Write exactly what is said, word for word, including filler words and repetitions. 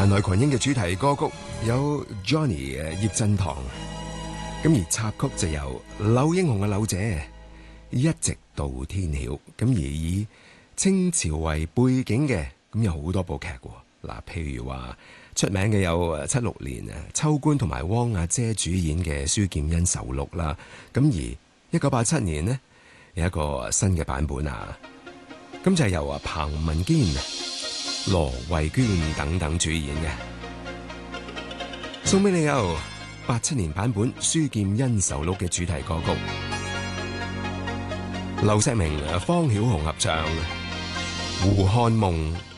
蘭來群英嘅主題歌曲有 Johnny 嘅葉振棠，咁而插曲就由柳英雄嘅柳姐一直到天曉，咁而以清朝為背景嘅，咁有好多部劇喎。嗱，譬如話出名嘅有七六年啊，秋官同埋汪阿姐主演嘅《書劍恩仇錄》啦，咁而一九八七年呢，有一個新嘅版本啊，咁就係由啊彭文堅、羅慧娟等等主演嘅，送俾你有八七年版本《書劍恩仇錄》嘅主題歌曲，劉錫明、方曉虹合唱《胡漢夢》。